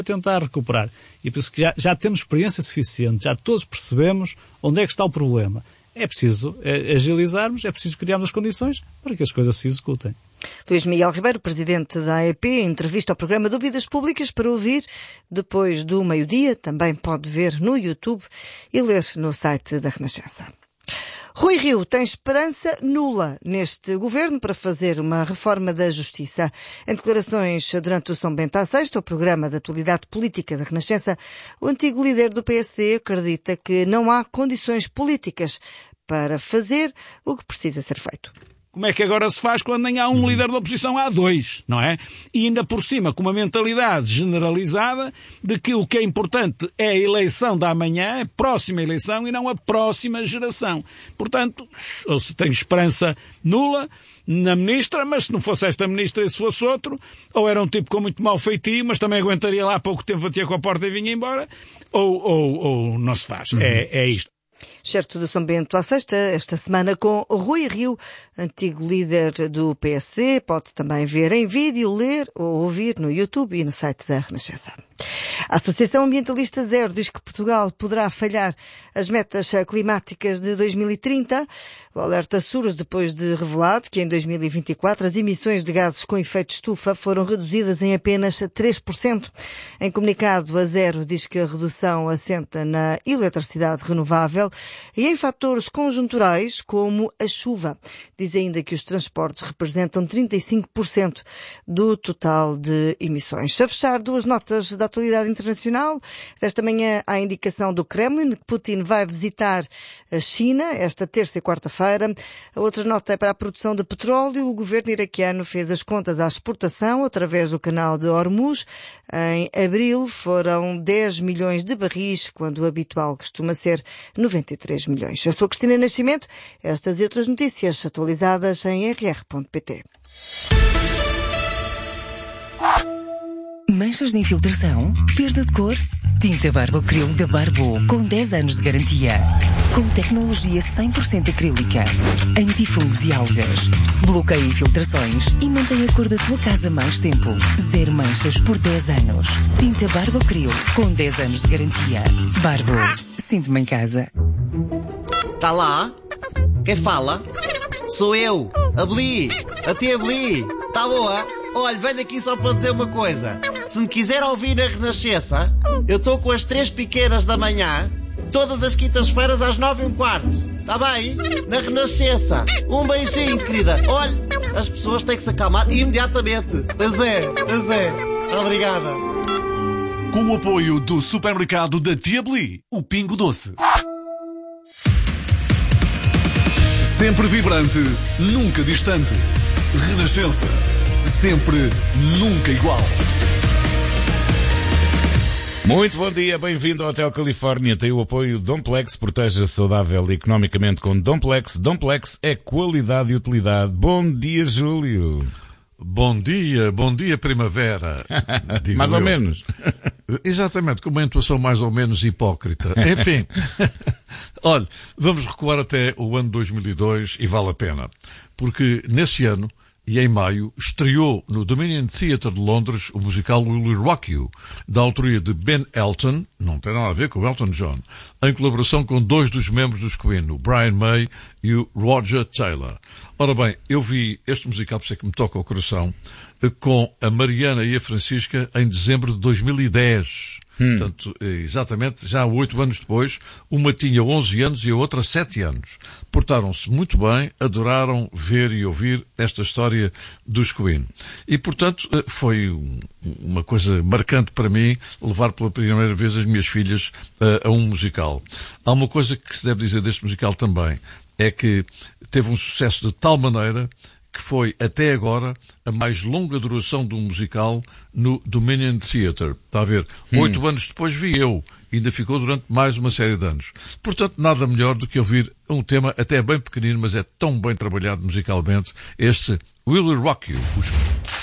tentar recuperar. E por isso que já temos experiência suficiente, já todos percebemos onde é que está o problema. É preciso agilizarmos, é preciso criarmos as condições para que as coisas se executem. Luís Miguel Ribeiro, presidente da AEP, entrevista ao programa Dúvidas Públicas para ouvir depois do meio-dia. Também pode ver no YouTube e ler no site da Renascença. Rui Rio tem esperança nula neste governo para fazer uma reforma da Justiça. Em declarações durante o São Bento à Sexta, o programa de atualidade política da Renascença, o antigo líder do PSD acredita que não há condições políticas para fazer o que precisa ser feito. Como é que agora se faz quando nem há um líder da oposição, há dois, não é? E ainda por cima com uma mentalidade generalizada de que o que é importante é a eleição da amanhã, a próxima eleição e não a próxima geração. Portanto, ou se tem esperança nula na ministra, mas se não fosse esta ministra e se fosse outro, ou era um tipo com muito mau feitio, mas também aguentaria lá pouco tempo, batia com a porta e vinha embora, ou não se faz. É isto. Certo do São Bento à Sexta, esta semana com Rui Rio, antigo líder do PSD. Pode também ver em vídeo, ler ou ouvir no YouTube e no site da Renascença. A Associação Ambientalista Zero diz que Portugal poderá falhar as metas climáticas de 2030. O alerta surge depois de revelado que em 2024 as emissões de gases com efeito de estufa foram reduzidas em apenas 3%. Em comunicado, a Zero diz que a redução assenta na eletricidade renovável e em fatores conjunturais como a chuva. Diz ainda que os transportes representam 35% do total de emissões. A fechar, duas notas da atualidade internacional. Desta manhã, há a indicação do Kremlin que Putin vai visitar a China esta terça e quarta-feira. A outra nota é para a produção de petróleo. O governo iraquiano fez as contas à exportação através do canal de Hormuz. Em abril foram 10 milhões de barris, quando o habitual costuma ser 93 milhões. Eu sou Cristina Nascimento. Estas e outras notícias atualizadas em rr.pt. Manchas de infiltração? Perda de cor? Tinta Barbo Acryl da Barbo, com 10 anos de garantia. Com tecnologia 100% acrílica. Antifungos e algas. Bloqueia infiltrações e mantém a cor da tua casa mais tempo. 0 manchas por 10 anos. Tinta Barbo Acryl, com 10 anos de garantia. Barbo, sinto-me em casa. Tá lá? Quem fala? Sou eu, a Bli, a tia Bli. Tá boa? Olha, venho aqui só para dizer uma coisa. Se me quiser ouvir na Renascença, eu estou com as 3 piqueiras da manhã, todas as quintas-feiras às 9h15. Tá bem? Na Renascença. Um beijinho, querida. Olha, as pessoas têm que se acalmar imediatamente. Pois é. Obrigada. Com o apoio do supermercado da Tia Bli, o Pingo Doce. Sempre vibrante, nunca distante. Renascença. Sempre, nunca igual. Muito bom dia, bem-vindo ao Hotel Califórnia. Tem o apoio Domplex, proteja-se saudável e economicamente com Domplex. Domplex é qualidade e utilidade. Bom dia, Júlio. Bom dia primavera. Mais ou menos. Exatamente, com uma intuação mais ou menos hipócrita. Enfim, olha, vamos recuar até o ano 2002 e vale a pena. Porque nesse ano, e em maio, estreou no Dominion Theatre de Londres o musical Will We Rock You, da autoria de Ben Elton, não tem nada a ver com o Elton John, em colaboração com 2 dos membros dos Queen, o Brian May e o Roger Taylor. Ora bem, eu vi este musical, por isso é que me toca ao coração, com a Mariana e a Francisca em dezembro de 2010. Portanto, exatamente, já 8 anos depois, uma tinha 11 anos e a outra 7 anos. Portaram-se muito bem, adoraram ver e ouvir esta história dos Queen. E, portanto, foi uma coisa marcante para mim levar pela primeira vez as minhas filhas a um musical. Há uma coisa que se deve dizer deste musical também, é que teve um sucesso de tal maneira que foi, até agora, a mais longa duração de um musical no Dominion Theatre. Está a ver? 8 anos depois vi eu. Ainda ficou durante mais uma série de anos. Portanto, nada melhor do que ouvir um tema até bem pequenino, mas é tão bem trabalhado musicalmente, este Will We Rock You.